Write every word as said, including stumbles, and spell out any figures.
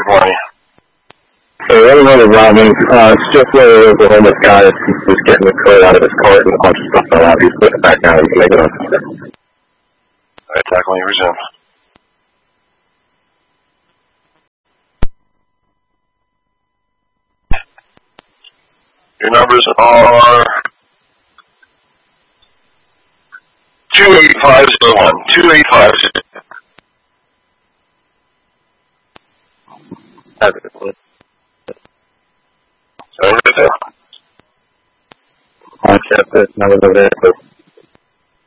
twenty. Hey, everyone is Robin. Uh, it's just where there was a homeless guy that was getting the toy out of his cart and a bunch of stuff fell out. He's putting it back down. You can make it on. Alright, tackle when you resume. Your numbers are two eight five zero one. two eight five zero. That's it. Sorry, right there. I checked it. I was over there.